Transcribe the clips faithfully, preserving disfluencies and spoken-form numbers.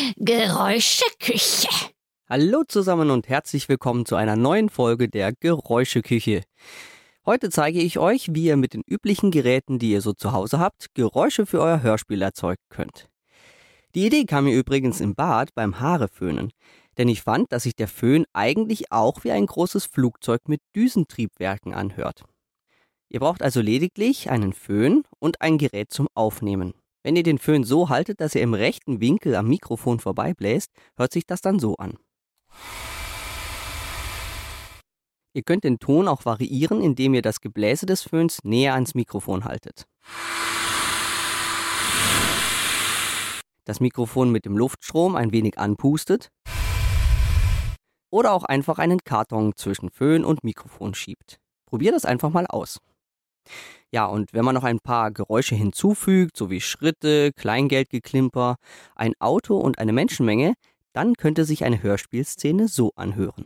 Geräuscheküche. Hallo zusammen und herzlich willkommen zu einer neuen Folge der Geräuscheküche. Heute zeige ich euch, wie ihr mit den üblichen Geräten, die ihr so zu Hause habt, Geräusche für euer Hörspiel erzeugen könnt. Die Idee kam mir übrigens im Bad beim Haareföhnen, denn ich fand, dass sich der Föhn eigentlich auch wie ein großes Flugzeug mit Düsentriebwerken anhört. Ihr braucht also lediglich einen Föhn und ein Gerät zum Aufnehmen. Wenn ihr den Föhn so haltet, dass er im rechten Winkel am Mikrofon vorbeibläst, hört sich das dann so an. Ihr könnt den Ton auch variieren, indem ihr das Gebläse des Föhns näher ans Mikrofon haltet. Das Mikrofon mit dem Luftstrom ein wenig anpustet oder auch einfach einen Karton zwischen Föhn und Mikrofon schiebt. Probiert das einfach mal aus. Ja, und wenn man noch ein paar Geräusche hinzufügt, so wie Schritte, Kleingeldgeklimper, ein Auto und eine Menschenmenge, dann könnte sich eine Hörspielszene so anhören.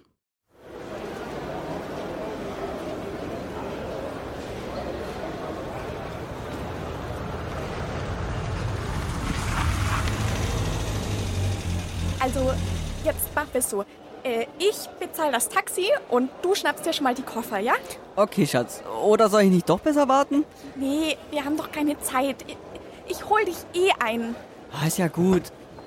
Also, jetzt machen wir es so. Äh, ich bezahle das Taxi und du schnappst dir schon mal die Koffer, ja? Okay, Schatz. Oder soll ich nicht doch besser warten? Nee, wir haben doch keine Zeit. Ich, ich hol dich eh ein. Ah, ist ja gut.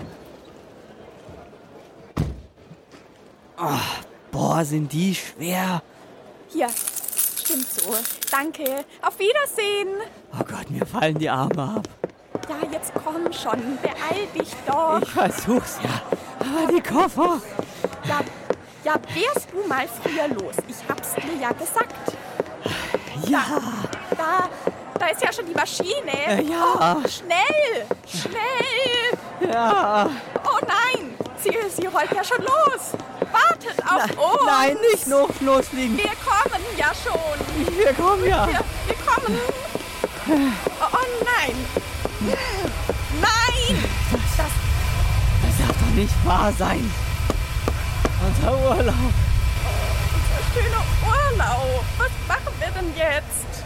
Oh, boah, sind die schwer. Hier, stimmt so. Danke. Auf Wiedersehen. Oh Gott, mir fallen die Arme ab. Ja, jetzt komm schon. Beeil dich doch. Ich versuch's ja. Aber die Koffer. Ja, ja, wärst du mal früher los. Ich hab's dir ja gesagt. Ja. Da, da, da ist ja schon die Maschine. Äh, ja. Oh, schnell, schnell. Ja. Oh nein, sie, sie rollt ja schon los. Wartet auf Na, uns. Nein, nicht noch losfliegen. Wir kommen ja schon. Wir kommen ja. Wir, wir kommen. Oh, oh nein. Nein. Das, Das darf doch nicht wahr sein. Unser Urlaub. unser schöner Urlaub. Was machen wir denn jetzt?